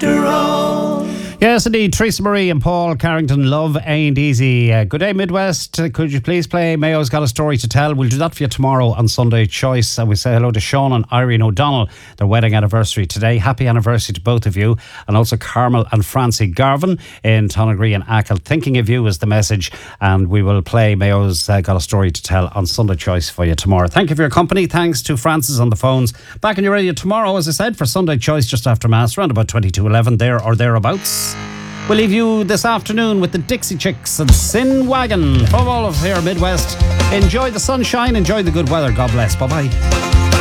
after all. Yes, indeed. Teresa Marie and Paul Carrington, Love Ain't Easy. Good day, Midwest. Could you please play Mayo's Got a Story to Tell? We'll do that for you tomorrow on Sunday Choice. And we say hello to Sean and Irene O'Donnell, their wedding anniversary today. Happy anniversary to both of you. And also Carmel and Francie Garvin in Tonnegree and Achill. Thinking of you is the message. And we will play Mayo's Got a Story to Tell on Sunday Choice for you tomorrow. Thank you for your company. Thanks to Francis on the phones. Back on your radio tomorrow, as I said, for Sunday Choice just after Mass, around about 22:11, there or thereabouts. We'll leave you this afternoon with the Dixie Chicks and Sin Wagon. From all of here, Midwest, enjoy the sunshine, enjoy the good weather. God bless. Bye-bye.